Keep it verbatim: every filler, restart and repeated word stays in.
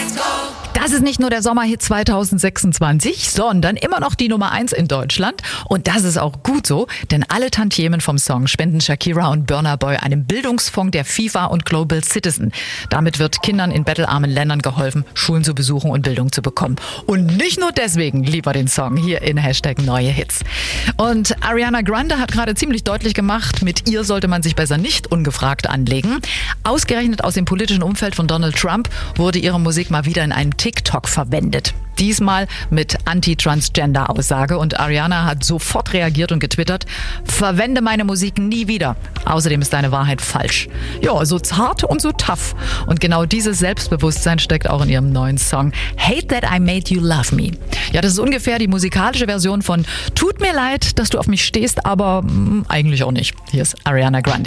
Das ist nicht nur der Sommerhit zwanzig sechsundzwanzig, sondern immer noch die Nummer eins in Deutschland. Und das ist auch gut so, denn alle Tantiemen vom Song spenden Shakira und Burna Boy einem Bildungsfonds der FIFA und Global Citizen. Damit wird Kindern in bettelarmen Ländern geholfen, Schulen zu besuchen und Bildung zu bekommen. Und nicht nur deswegen lieber den Song hier in Hashtag Neue Hits. Und Ariana Grande hat gerade ziemlich deutlich gemacht, mit ihr sollte man sich besser nicht ungefragt anlegen. Ausgerechnet aus dem politischen Umfeld von Donald Trump wurde ihre Musik mal wieder in einem TikTok verwendet. Diesmal mit Anti-Transgender-Aussage und Ariana hat sofort reagiert und getwittert: Verwende meine Musik nie wieder. Außerdem ist deine Wahrheit falsch. Ja, so zart und so tough. Und genau dieses Selbstbewusstsein steckt auch in ihrem neuen Song Hate That I Made You Love Me. Ja, das ist ungefähr die musikalische Version von Tut mir leid, dass du auf mich stehst, aber mh, eigentlich auch nicht. Hier ist Ariana Grande.